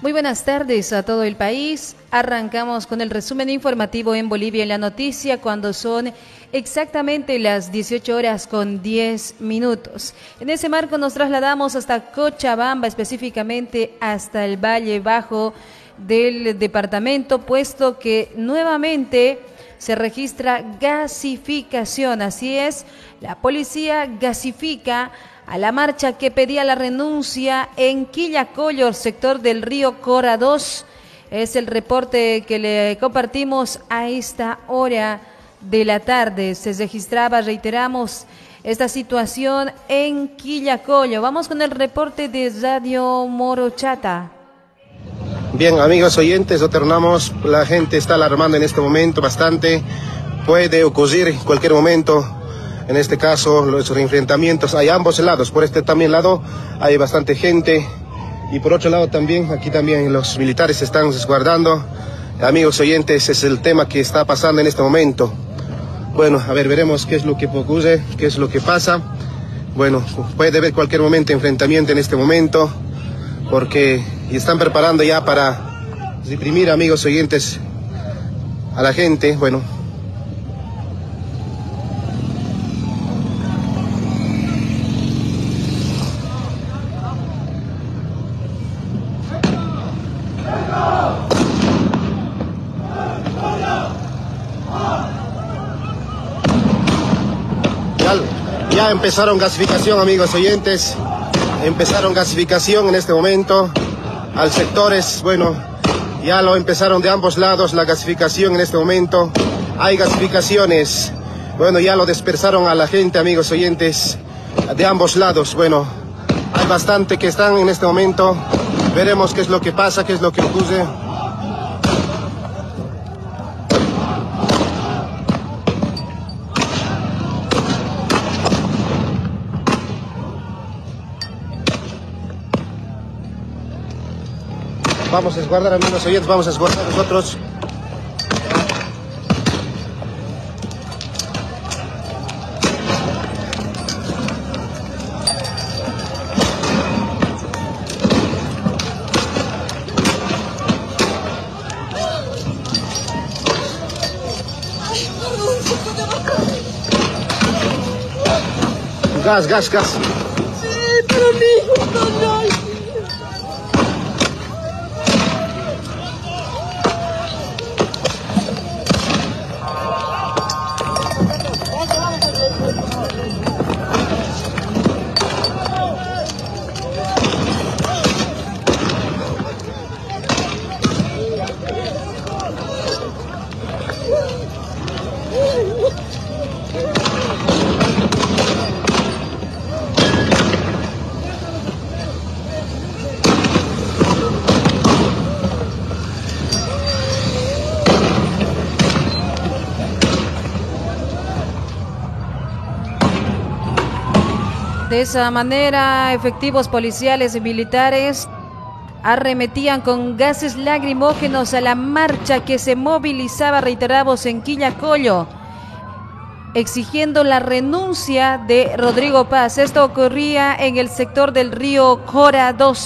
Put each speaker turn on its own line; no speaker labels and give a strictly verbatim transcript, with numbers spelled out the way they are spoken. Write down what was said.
Muy buenas tardes a todo el país. Arrancamos con el resumen informativo en Bolivia en la noticia cuando son exactamente las dieciocho horas con diez minutos. En ese marco nos trasladamos hasta Cochabamba, específicamente hasta el Valle Bajo del departamento, puesto que nuevamente se registra gasificación. Así es, la policía gasifica a la marcha que pedía la renuncia en Quillacollo, sector del río Cora dos. Es el reporte que le compartimos a esta hora de la tarde. Se registraba, reiteramos, esta situación en Quillacollo. Vamos con el reporte de Radio Morochata.
Bien, amigos oyentes, retornamos. La gente está alarmando en este momento bastante. Puede ocurrir en cualquier momento. En este caso, los enfrentamientos hay a ambos lados. Por este también lado hay bastante gente. Y por otro lado también, aquí también los militares se están resguardando. Amigos oyentes, es el tema que está pasando en este momento. Bueno, a ver, veremos qué es lo que ocurre, qué es lo que pasa. Bueno, puede haber cualquier momento enfrentamiento en este momento, porque están preparando ya para reprimir, amigos oyentes, a la gente. Bueno, ya, ya empezaron gasificación, amigos oyentes. Empezaron gasificación en este momento al sectores. Bueno, ya lo empezaron de ambos lados la gasificación en este momento. Hay gasificaciones. Bueno, ya lo dispersaron a la gente, amigos oyentes, de ambos lados. Bueno, hay bastante que están en este momento. Veremos qué es lo que pasa, qué es lo que ocurre. Vamos a esguardar, amigos oyentes, vamos a esguardar nosotros. Gas, gas, gas.
Sí, pero mi hijo no, no.
De esa manera, efectivos policiales y militares arremetían con gases lacrimógenos a la marcha que se movilizaba, reiteramos, en Quillacollo, exigiendo la renuncia de Rodrigo Paz. Esto ocurría en el sector del río Cora dos.